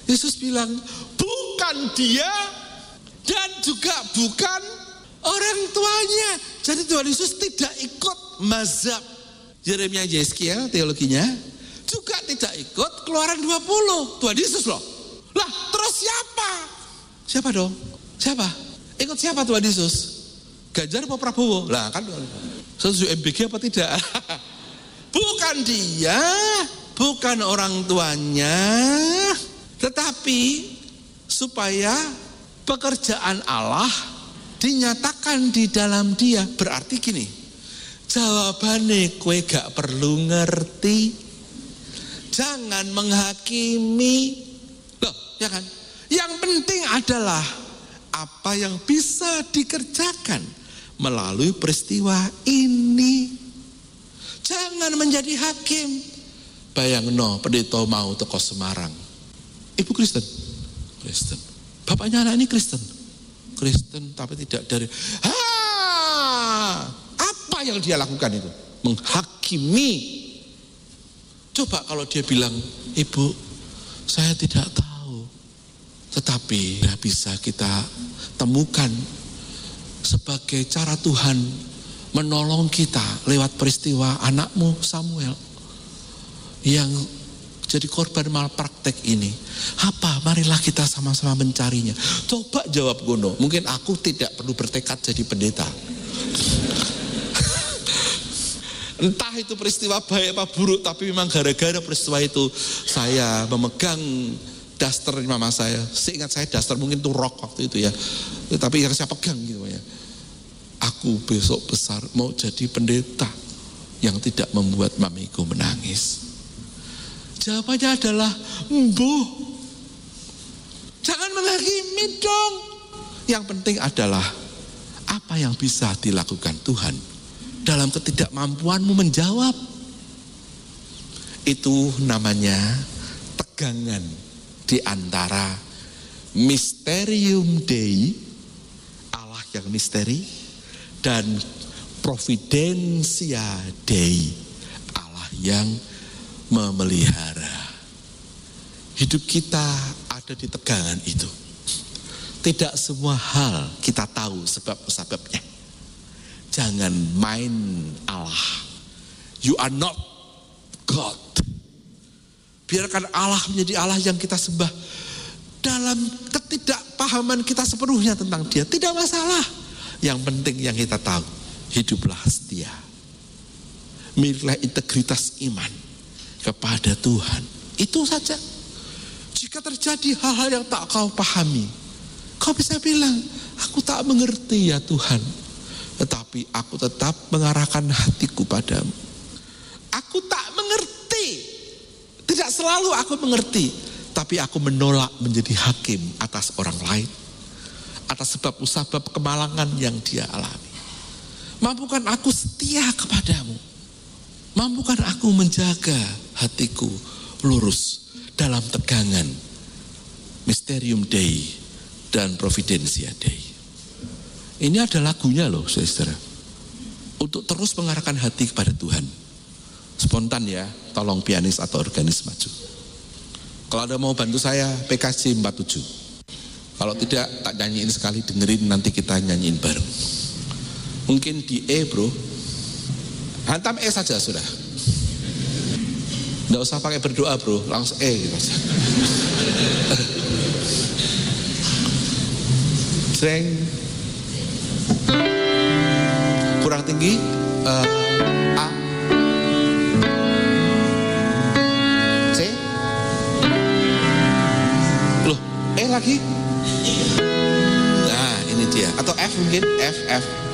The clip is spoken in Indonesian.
Yesus bilang, bukan dia dan juga bukan orang tuanya. Jadi Tuhan Yesus tidak ikut mazhab Yeremia Yeskiel teologinya, juga tidak ikut Keluaran 20. Tuhan Yesus loh. Lah terus siapa? Siapa dong? Siapa? Ikut siapa Tuhan Yesus? Ganjar apa Prabowo? Lah kan setuju MBG apa tidak? Bukan dia, bukan orang tuanya, tetapi supaya pekerjaan Allah dinyatakan di dalam dia. Berarti gini, jawabannya kowe gak perlu ngerti, jangan menghakimi. Loh, ya kan? Yang penting adalah apa yang bisa dikerjakan melalui peristiwa ini. Jangan menjadi hakim. Bayangno pendeta mau teko Semarang. Ibu Kristen? Kristen. Bapaknya anak ini Kristen? Kristen tapi tidak dari. Apa yang dia lakukan itu? Menghakimi. Coba kalau dia bilang, Ibu, saya tidak tahu. Tetapi tidak bisa kita temukan sebagai cara Tuhan menolong kita lewat peristiwa anakmu Samuel yang jadi korban malpraktek ini. Apa? Marilah kita sama-sama mencarinya. Coba jawab Gono. Mungkin aku tidak perlu bertekad jadi pendeta. Entah itu peristiwa baik apa buruk, tapi memang gara-gara peristiwa itu saya memegang daster mama saya. Seingat saya daster mungkin itu rok waktu itu ya. Tapi yang saya pegang gitu ya. Aku besok besar mau jadi pendeta yang tidak membuat mamiku menangis. Jawabannya adalah mbuh. Jangan menghakimi dong. Yang penting adalah apa yang bisa dilakukan Tuhan dalam ketidakmampuanmu menjawab. Itu namanya tegangan di antara Mysterium Dei, Allah yang misteri, dan Providentia Dei, Allah yang memelihara. Hidup kita ada di tegangan itu. Tidak semua hal kita tahu sebab-sebabnya. Jangan main Allah. You are not God. Biarkan Allah menjadi Allah yang kita sembah. Dalam ketidakpahaman kita sepenuhnya tentang Dia, tidak masalah. Yang penting yang kita tahu, hiduplah setia. Milihlah integritas iman kepada Tuhan. Itu saja. Jika terjadi hal-hal yang tak kau pahami, kau bisa bilang, aku tak mengerti ya Tuhan. Tetapi aku tetap mengarahkan hatiku padamu. Aku tak mengerti. Tidak selalu aku mengerti. Tapi aku menolak menjadi hakim atas orang lain. Atas sebab-sebab kemalangan yang dia alami. Mampukan aku setia kepadamu. Mampukan aku menjaga hatiku lurus dalam tegangan Mysterium Dei dan Providentia Dei. Ini adalah lagunya loh saudara. Untuk terus mengarahkan hati kepada Tuhan. Spontan ya, tolong pianis atau organis maju. Kalau ada mau bantu saya, PKC 47. Kalau tidak, tak nyanyiin sekali, dengerin nanti kita nyanyiin bareng. Mungkin di E bro. Hantam E saja sudah. Nggak usah pakai berdoa bro, langsung E gitu saja. Sreng. Kurang tinggi. A. C. Loh, E lagi. Nah ini dia. Atau F mungkin, F.